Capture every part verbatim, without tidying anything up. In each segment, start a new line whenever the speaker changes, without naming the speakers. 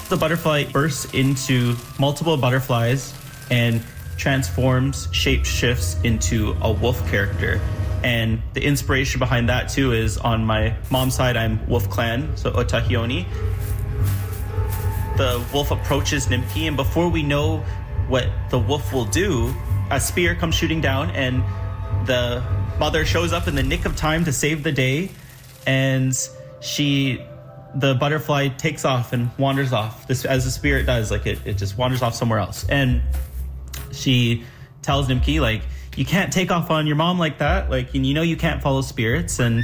The butterfly bursts into multiple butterflies and transforms, shape shifts into a wolf character. And the inspiration behind that too is on my mom's side, I'm Wolf Clan, so Otahioni. The wolf approaches Nimki, and before we know what the wolf will do, a spear comes shooting down, and the mother shows up in the nick of time to save the day, and she, the butterfly takes off and wanders off, this, as the spirit does, like it, it just wanders off somewhere else. And she tells Nimki, like, you can't take off on your mom like that, like, you know you can't follow spirits, and...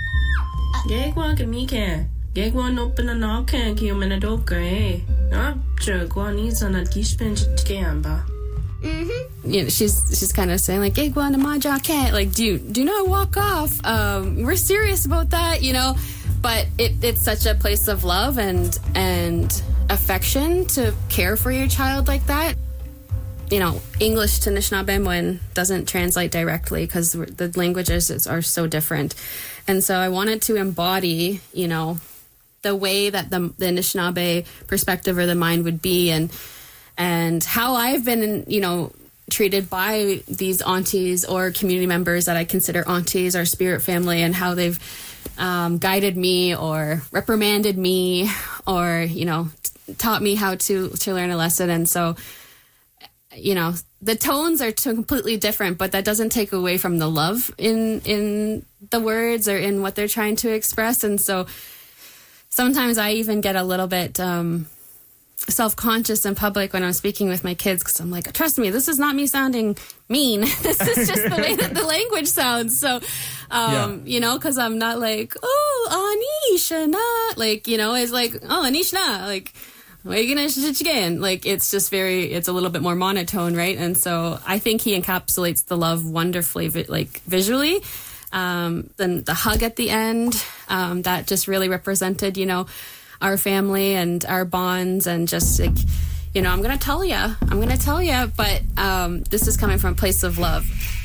Mm-hmm. You know, she's she's kind of saying like, can't like do do not walk off. Um, we're serious about that, you know. But it, it's such a place of love and and affection to care for your child like that. You know, English to Anishinaabemowin doesn't translate directly because the languages are so different, and so I wanted to embody, you know, the way that the the Anishinaabe perspective or the mind would be, and. And how I've been, you know, treated by these aunties or community members that I consider aunties or spirit family, and how they've um, guided me or reprimanded me or, you know, t- taught me how to, to learn a lesson. And so, you know, the tones are completely different, but that doesn't take away from the love in in the words or in what they're trying to express. And so sometimes I even get a little bit... Um, self-conscious in public when I'm speaking with my kids, because I'm like, trust me, this is not me sounding mean. This is just the way that the language sounds. So, um, yeah. you know, because I'm not like, oh, Anisha, not like, you know, it's like, oh, Anishna, like, what are you gonna sh- again? Like, it's just very, it's a little bit more monotone, right? And so I think he encapsulates the love wonderfully, vi- like visually. Um, then the hug at the end, um, that just really represented, you know, our family and our bonds, and just like, you know, I'm going to tell you, I'm going to tell you, but um, this is coming from a place of love.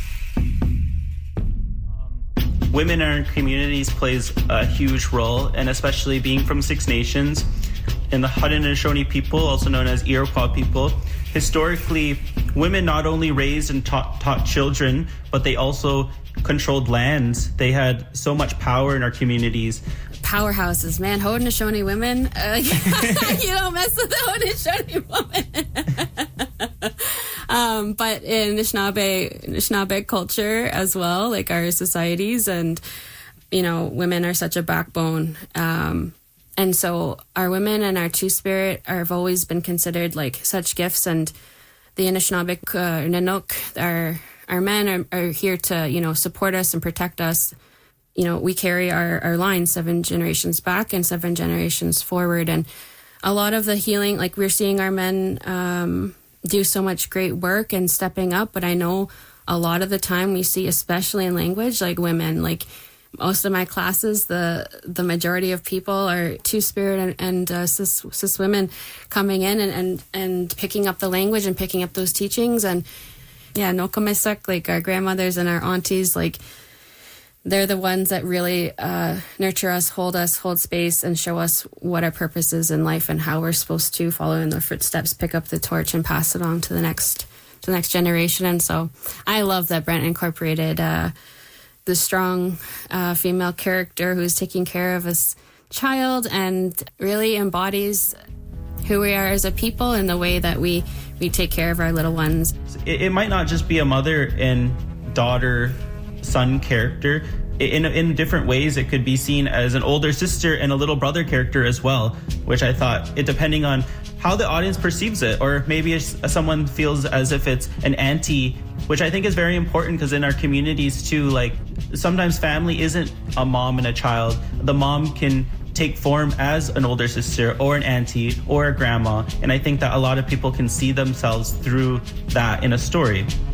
Um, women in our communities plays a huge role, and especially being from Six Nations, and the Haudenosaunee people, also known as Iroquois people, historically, women not only raised and taught, taught children, but they also controlled lands. They had so much power in our communities.
Powerhouses, man. Haudenosaunee women. Uh, you don't mess with the Haudenosaunee woman. um, but in Anishinaabe, Anishinaabe culture as well, like our societies, and, you know, women are such a backbone. Um, and so our women and our Two-Spirit are, have always been considered like such gifts. And the Anishinaabe uh, Nanook, our, our men are, are here to, you know, support us and protect us. You know, we carry our, our line seven generations back and seven generations forward. And a lot of the healing, like we're seeing our men um, do so much great work and stepping up. But I know a lot of the time we see, especially in language, like women, like most of my classes, the the majority of people are Two-Spirit and, and uh, cis, cis women coming in and, and, and picking up the language and picking up those teachings. And yeah, Nokomisuk, like our grandmothers and our aunties, like, they're the ones that really uh, nurture us, hold us, hold space, and show us what our purpose is in life and how we're supposed to follow in their footsteps, pick up the torch, and pass it on to the next to the next generation. And so I love that Brent incorporated uh, the strong uh, female character who's taking care of his child and really embodies who we are as a people and the way that we, we take care of our little ones.
It, it might not just be a mother and daughter son character. In in different ways, it could be seen as an older sister and a little brother character as well, which I thought, it depending on how the audience perceives it, or maybe it's, someone feels as if it's an auntie, which I think is very important, because in our communities too, like sometimes family isn't a mom and a child. The mom can take form as an older sister or an auntie or a grandma, and I think that a lot of people can see themselves through that in a story.